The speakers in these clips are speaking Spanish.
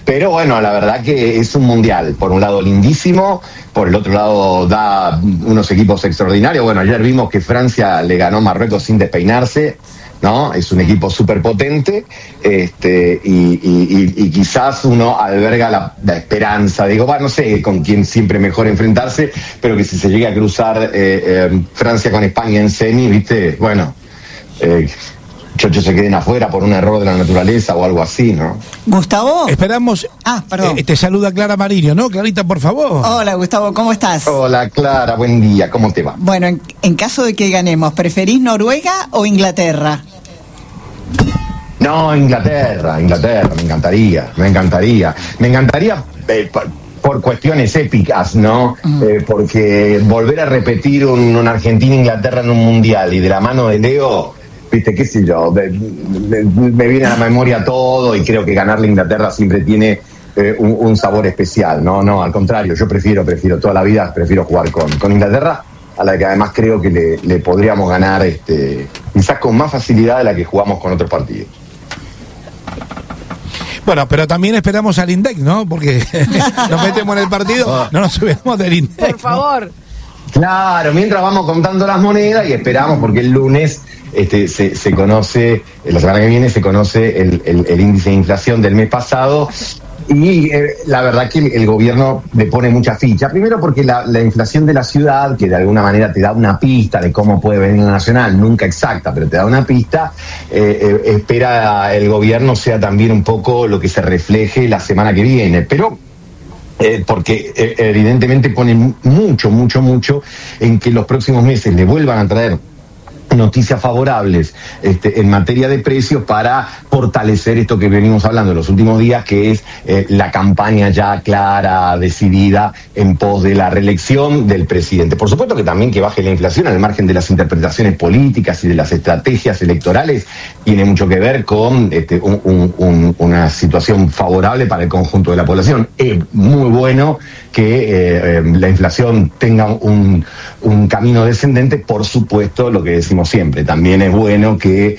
Pero bueno, la verdad que es un mundial, por un lado lindísimo, por el otro lado da unos equipos extraordinarios. Bueno, ayer vimos que Francia le ganó a Marruecos sin despeinarse, ¿no? Es un equipo súper potente, y quizás uno alberga la esperanza, digo, no sé con quién siempre mejor enfrentarse, pero que si se llega a cruzar Francia con España en semi, ¿viste? Bueno, muchachos se queden afuera por un error de la naturaleza o algo así, ¿no? Gustavo. Esperamos. Perdón. Te saluda Clara Mariño, ¿no? Clarita, por favor. Hola, Gustavo, ¿cómo estás? Hola, Clara, buen día, ¿cómo te va? Bueno, en caso de que ganemos, ¿preferís Noruega o Inglaterra? No, Inglaterra, me encantaría por cuestiones épicas, ¿no? Porque volver a repetir un Argentina-Inglaterra en un mundial y de la mano de Leo, viste, qué sé yo, me viene a la memoria todo, y creo que ganarle a Inglaterra siempre tiene un sabor especial. No, al contrario, yo prefiero toda la vida, prefiero jugar con Inglaterra, a la que además creo que le podríamos ganar quizás con más facilidad de la que jugamos con otros partidos. Bueno, pero también esperamos al INDEC, ¿no? Porque nos metemos en el partido, no nos subimos del INDEC. Por favor. ¿No? Claro, mientras vamos contando las monedas y esperamos, porque el lunes se conoce, la semana que viene se conoce el índice de inflación del mes pasado. Y la verdad que el gobierno le pone mucha ficha. Primero porque la inflación de la ciudad, que de alguna manera te da una pista de cómo puede venir la nacional, nunca exacta, pero te da una pista, espera el gobierno sea también un poco lo que se refleje la semana que viene. Pero porque evidentemente ponen mucho en que los próximos meses le vuelvan a traer noticias favorables en materia de precios para fortalecer esto que venimos hablando en los últimos días, que es la campaña ya clara, decidida en pos de la reelección del presidente. Por supuesto que también que baje la inflación al margen de las interpretaciones políticas y de las estrategias electorales tiene mucho que ver con una situación favorable para el conjunto de la población. Es muy bueno que la inflación tenga un camino descendente. Por supuesto, lo que decimos siempre, también es bueno que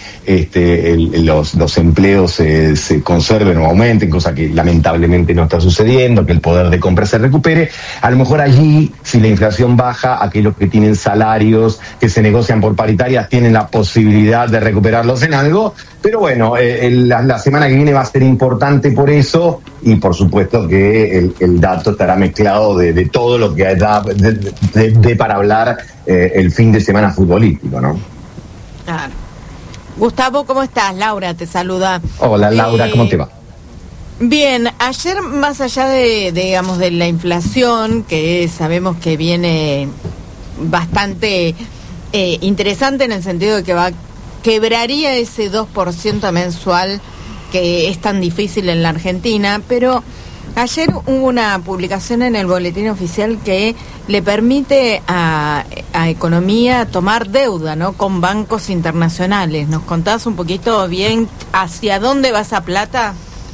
los empleos se conserven o aumenten, cosa que lamentablemente no está sucediendo, que el poder de compra se recupere. A lo mejor allí, si la inflación baja, aquellos que tienen salarios que se negocian por paritarias tienen la posibilidad de recuperarlos en algo. Pero bueno, la semana que viene va a ser importante por eso, y por supuesto que el dato estará mezclado de todo lo que da de para hablar el fin de semana futbolístico, ¿no? Claro. Gustavo, ¿cómo estás? Laura te saluda. Hola, Laura, ¿cómo te va? Bien, ayer, más allá de la inflación, que sabemos que viene bastante interesante en el sentido de que quebraría ese 2% mensual que es tan difícil en la Argentina, pero ayer hubo una publicación en el Boletín Oficial que le permite a Economía tomar deuda, ¿no?, con bancos internacionales. ¿Nos contás un poquito bien hacia dónde va esa plata?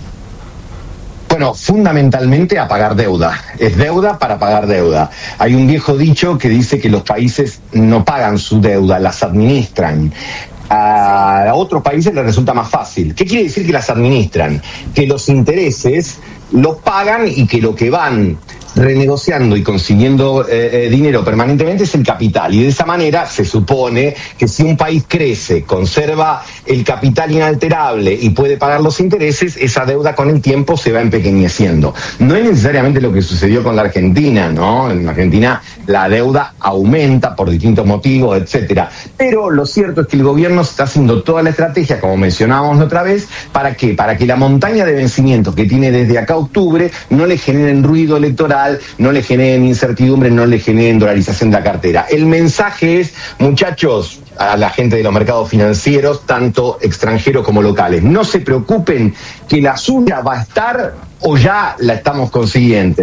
Bueno, fundamentalmente a pagar deuda. Es deuda para pagar deuda. Hay un viejo dicho que dice que los países no pagan su deuda, las administran. A otros países les resulta más fácil. ¿Qué quiere decir que las administran? Que los intereses los pagan y que lo que van renegociando y consiguiendo dinero permanentemente es el capital, y de esa manera se supone que si un país crece, conserva el capital inalterable y puede pagar los intereses, esa deuda con el tiempo se va empequeñeciendo. No es necesariamente lo que sucedió con la Argentina, ¿no? En la Argentina la deuda aumenta por distintos motivos, etcétera, pero lo cierto es que el gobierno está haciendo toda la estrategia, como mencionábamos la otra vez. ¿Para qué? Para que la montaña de vencimientos que tiene desde acá a octubre no le generen ruido electoral, no le generen incertidumbre, no le generen dolarización de la cartera. El mensaje es, muchachos, a la gente de los mercados financieros, tanto extranjeros como locales, no se preocupen, que la suya va a estar o ya la estamos consiguiendo.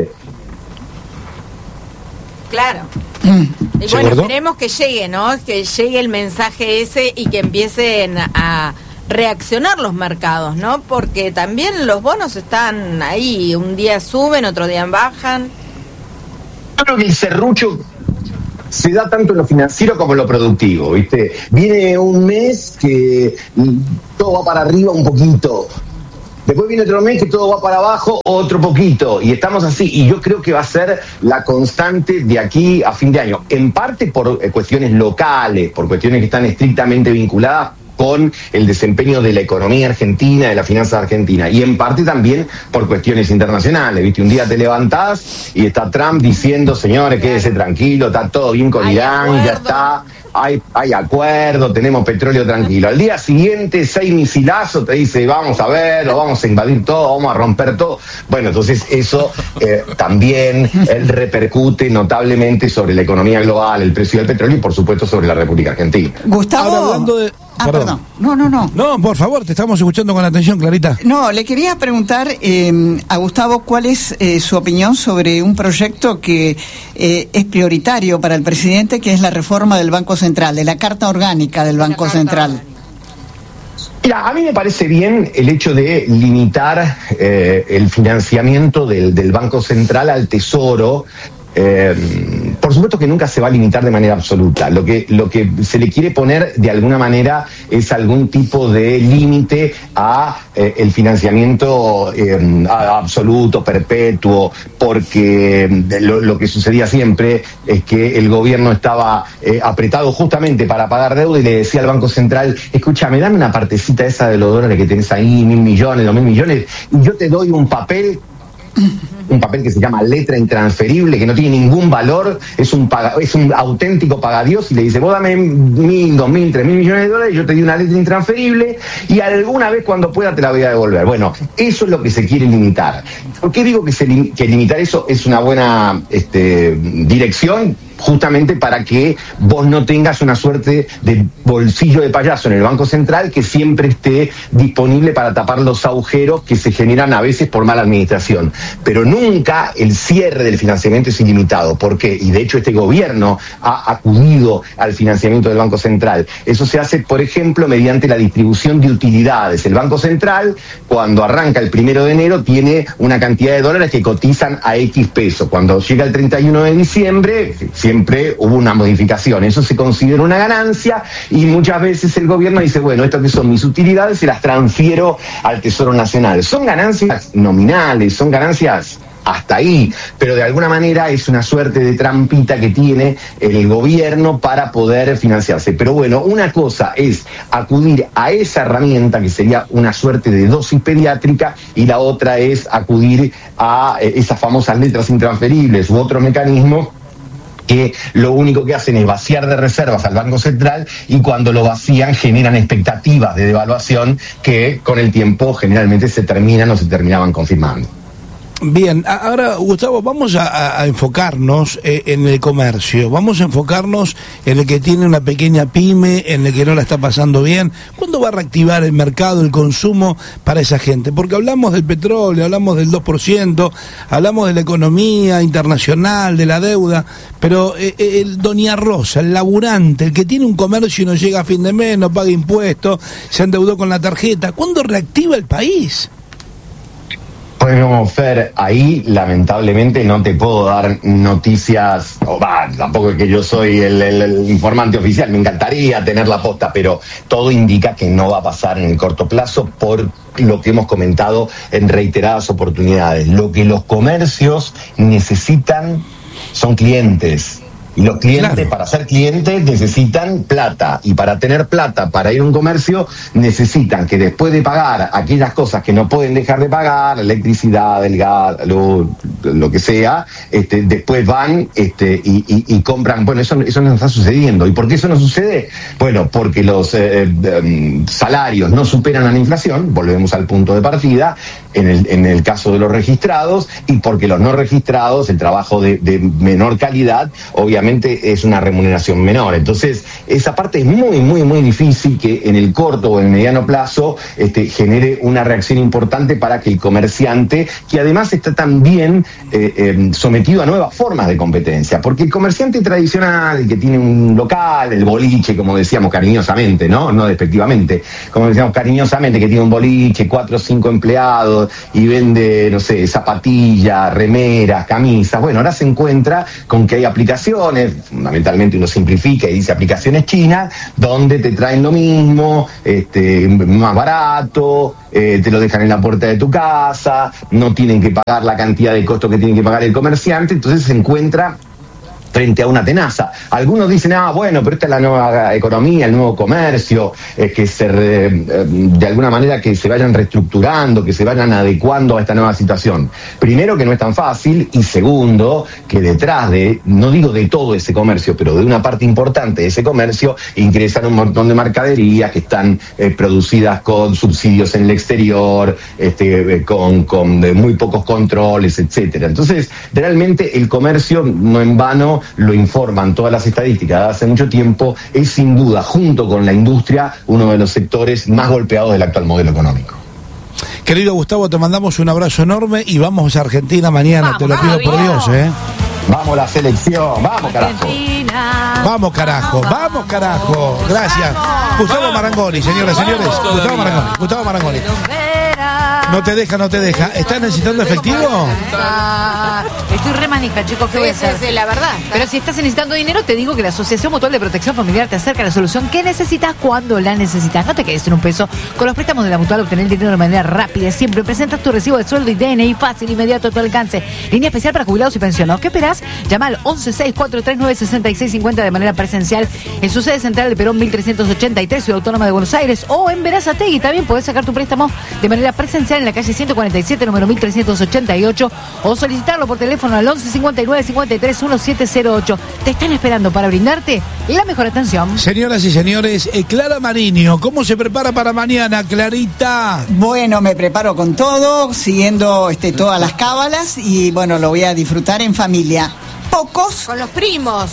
Claro. Y bueno, esperemos que llegue, ¿no? Que llegue el mensaje ese y que empiecen a reaccionar los mercados, ¿no? Porque también los bonos están ahí, un día suben, otro día bajan. Yo creo que el serrucho se da tanto en lo financiero como en lo productivo, ¿viste? Viene un mes que todo va para arriba un poquito, Después viene otro mes que todo va para abajo, otro poquito, y estamos así. Y yo creo que va a ser la constante de aquí a fin de año. En parte por cuestiones locales, por cuestiones que están estrictamente vinculadas con el desempeño de la economía argentina, de la finanza argentina, y en parte también por cuestiones internacionales, ¿viste? Un día te levantás y está Trump diciendo, señores, quédese tranquilo, está todo bien con Irán, ya está, hay acuerdo, tenemos petróleo tranquilo. Al día siguiente, 6 misilazos, te dice, vamos a ver, lo vamos a invadir todo, vamos a romper todo. Bueno, entonces eso también repercute notablemente sobre la economía global, el precio del petróleo y por supuesto sobre la República Argentina. Gustavo... Ahora, hablando de... perdón. No. No, por favor, te estamos escuchando con atención, Clarita. No, le quería preguntar a Gustavo cuál es su opinión sobre un proyecto que es prioritario para el presidente, que es la reforma del Banco Central, de la Carta Orgánica del Banco Central. Mira, a mí me parece bien el hecho de limitar el financiamiento del Banco Central al Tesoro. Por supuesto que nunca se va a limitar de manera absoluta. Lo que se le quiere poner de alguna manera es algún tipo de límite a el financiamiento absoluto, perpetuo, porque lo que sucedía siempre es que el gobierno estaba apretado justamente para pagar deuda y le decía al Banco Central, escúchame, dame una partecita esa de los dólares que tenés ahí, 1.000 millones, 2.000 millones, y yo te doy un papel que se llama letra intransferible, que no tiene ningún valor, es un auténtico pagadiós, y le dice, vos dame 1.000, 2.000, 3.000 millones de dólares, yo te di una letra intransferible y alguna vez cuando pueda te la voy a devolver. Bueno, eso es lo que se quiere limitar. ¿Por qué digo que limitar eso es una buena dirección? Justamente para que vos no tengas una suerte de bolsillo de payaso en el Banco Central que siempre esté disponible para tapar los agujeros que se generan a veces por mala administración. Pero nunca el cierre del financiamiento es ilimitado. ¿Por qué? Y de hecho este gobierno ha acudido al financiamiento del Banco Central. Eso se hace, por ejemplo, mediante la distribución de utilidades. El Banco Central, cuando arranca el 1 de enero, tiene una cantidad de dólares que cotizan a X pesos. Cuando llega el 31 de diciembre, siempre hubo una modificación. Eso se considera una ganancia y muchas veces el gobierno dice, bueno, estas que son mis utilidades se las transfiero al Tesoro Nacional. Son ganancias nominales, son ganancias hasta ahí, pero de alguna manera es una suerte de trampita que tiene el gobierno para poder financiarse. Pero bueno, una cosa es acudir a esa herramienta que sería una suerte de dosis pediátrica y la otra es acudir a esas famosas letras intransferibles u otro mecanismo que lo único que hacen es vaciar de reservas al Banco Central y cuando lo vacían generan expectativas de devaluación que con el tiempo generalmente se terminaban confirmando. Bien, ahora Gustavo, vamos a enfocarnos en el comercio, vamos a enfocarnos en el que tiene una pequeña pyme, en el que no la está pasando bien. ¿Cuándo va a reactivar el mercado, el consumo para esa gente? Porque hablamos del petróleo, hablamos del 2%, hablamos de la economía internacional, de la deuda, pero el doña Rosa, el laburante, el que tiene un comercio y no llega a fin de mes, no paga impuestos, se endeudó con la tarjeta, ¿cuándo reactiva el país? Bueno, Fer, ahí lamentablemente no te puedo dar noticias, tampoco es que yo soy el informante oficial, me encantaría tener la posta, pero todo indica que no va a pasar en el corto plazo por lo que hemos comentado en reiteradas oportunidades. Lo que los comercios necesitan son clientes. Y los clientes, claro, para ser clientes necesitan plata, y para tener plata para ir a un comercio necesitan que después de pagar aquellas cosas que no pueden dejar de pagar, electricidad, el gas, lo que sea, después van y compran. Bueno, eso no está sucediendo. ¿Y por qué eso no sucede? Bueno, porque los salarios no superan a la inflación, volvemos al punto de partida, en el caso de los registrados, y porque los no registrados, el trabajo de menor calidad, obviamente es una remuneración menor. Entonces, esa parte es muy, muy, muy difícil que en el corto o en el mediano plazo genere una reacción importante para que el comerciante, que además está también sometido a nuevas formas de competencia, porque el comerciante tradicional, el que tiene un local, el boliche, como decíamos cariñosamente, no despectivamente, como decíamos cariñosamente, que tiene un boliche, 4 o 5 empleados y vende, no sé, zapatillas, remeras, camisas, bueno, ahora se encuentra con que hay aplicaciones, fundamentalmente uno simplifica y dice aplicaciones chinas, donde te traen lo mismo, más barato, te lo dejan en la puerta de tu casa, no tienen que pagar la cantidad de costo que tiene que pagar el comerciante, entonces se encuentra frente a una tenaza. Algunos dicen, bueno, pero esta es la nueva economía, el nuevo comercio, que de alguna manera que se vayan reestructurando, que se vayan adecuando a esta nueva situación. Primero, que no es tan fácil, y segundo, que detrás no digo de todo ese comercio, pero de una parte importante de ese comercio, ingresan un montón de mercaderías que están producidas con subsidios en el exterior, con muy pocos controles, etcétera. Entonces, realmente el comercio, no en vano, lo informan todas las estadísticas de hace mucho tiempo, es sin duda, junto con la industria, uno de los sectores más golpeados del actual modelo económico. Querido Gustavo, te mandamos un abrazo enorme y vamos a Argentina mañana, te lo pido por Dios, Vamos la selección, vamos carajo. Vamos carajo. Gracias. Gustavo Marangoni, señoras y señores. Gustavo Marangoni. No te deja. ¿Estás necesitando efectivo? Estoy re manija, chicos, ¿qué voy a hacer? Sí, la verdad. Pero si estás necesitando dinero, te digo que la Asociación Mutual de Protección Familiar te acerca a la solución que necesitas cuando la necesitas. No te quedes en un peso. Con los préstamos de la Mutual, obtener el dinero de manera rápida. Siempre presentas tu recibo de sueldo y DNI fácil, inmediato, a tu alcance. Línea especial para jubilados y pensionados. ¿Qué esperás? Llama al 1164396650 de manera presencial en su sede central de Perón 1383, Ciudad Autónoma de Buenos Aires, o en Berazategui. También podés sacar tu préstamo de manera presencial en la calle 147, número 1388, o solicitarlo por teléfono al 1159-53-1708. Te están esperando para brindarte la mejor atención. Señoras y señores, Clara Mariño, ¿cómo se prepara para mañana, Clarita? Bueno, me preparo con todo, siguiendo todas las cábalas, y bueno, lo voy a disfrutar en familia. Pocos. Con los primos.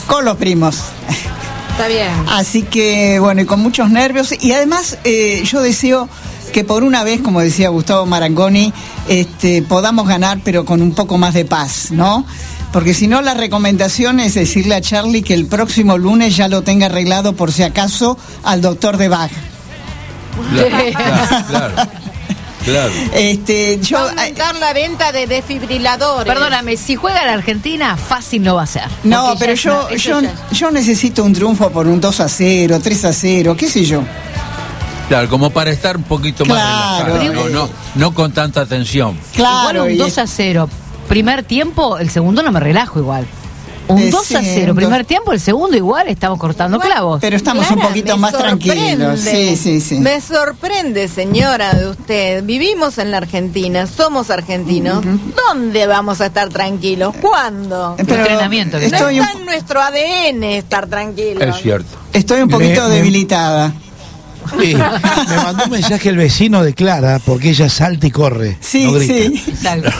Está bien. Así que, bueno, y con muchos nervios. Y además, yo deseo que por una vez, como decía Gustavo Marangoni, podamos ganar, pero con un poco más de paz, ¿no? Porque si no, la recomendación es decirle a Charlie que el próximo lunes ya lo tenga arreglado, por si acaso, al doctor de Bach. Claro. Va a aumentar la venta de desfibriladores. Perdóname, si juega la Argentina, fácil no va a ser. No, pero yo necesito un triunfo por un 2-0, 3-0, qué sé yo. Claro, como para estar un poquito más relajado, no con tanta tensión. Claro. Igual un 2-0, primer tiempo, el segundo no me relajo igual. Un 2-0, primer tiempo, el segundo igual estamos cortando clavos. Pero estamos un poquito más tranquilos. Sí. Me sorprende, señora, de usted. Vivimos en la Argentina, somos argentinos. ¿Dónde vamos a estar tranquilos? ¿Cuándo? Entrenamiento. No está en nuestro ADN estar tranquilos. Es cierto. Estoy un poquito debilitada. Sí, me mandó un mensaje el vecino de Clara, porque ella salta y corre. Sí, no grita. sí. Exacto.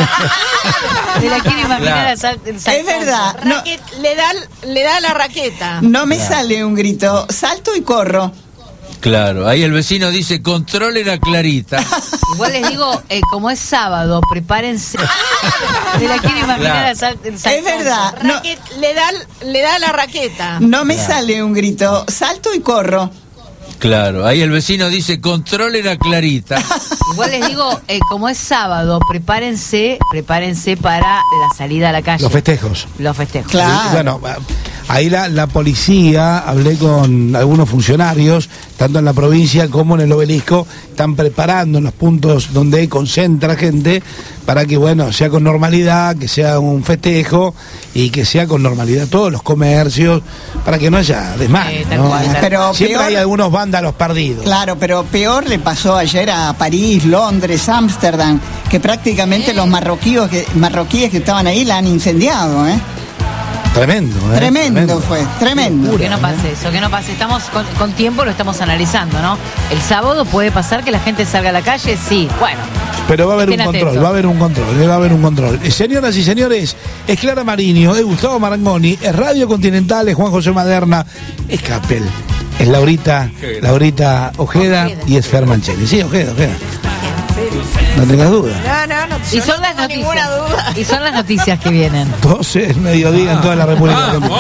Se la quiere imaginar a saltar. Es verdad. No, le da la raqueta. No me sale un grito. Salto y corro. Claro, ahí el vecino dice, controlen a Clarita. Igual les digo, como es sábado, prepárense. Se la quiere imaginar a saltar. Es verdad. No, le da la raqueta. No me sale un grito. Salto y corro. Claro, ahí el vecino dice, controlen a Clarita. Igual les digo, como es sábado, prepárense para la salida a la calle. Los festejos. Claro. Bueno, ahí la policía, hablé con algunos funcionarios, tanto en la provincia como en el Obelisco, están preparando en los puntos donde concentra gente para que, bueno, sea con normalidad, que sea un festejo y que sea con normalidad todos los comercios, para que no haya desmanes, ¿no? Pero siempre peor, hay algunos vándalos perdidos. Claro, pero peor le pasó ayer a París, Londres, Ámsterdam, que prácticamente los marroquíes que estaban ahí la han incendiado, ¿eh? Tremendo. Tremendo fue. Que no pase eso, que no pase. Estamos con tiempo, lo estamos analizando, ¿no? El sábado puede pasar que la gente salga a la calle, sí, bueno. Pero va a haber un control, va a haber un control. Señoras y señores, es Clara Mariño, es Gustavo Marangoni, es Radio Continental, es Juan José Maderna, es Capel, es Laurita Ojeda y es Fer Mancelli. Sí, Ojeda. Sí. No tengas duda. No. Y son las noticias. Ninguna duda. Y son las noticias que vienen. 12 del mediodía en toda la República Argentina.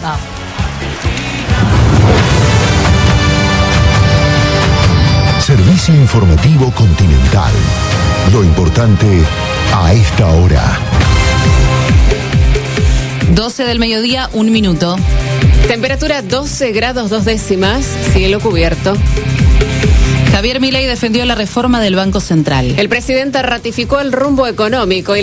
Servicio informativo Continental. Lo importante a esta hora. 12 del mediodía, 1 minuto. Temperatura 12 grados 2 décimas, cielo cubierto. Javier Milei defendió la reforma del Banco Central. El presidente ratificó el rumbo económico y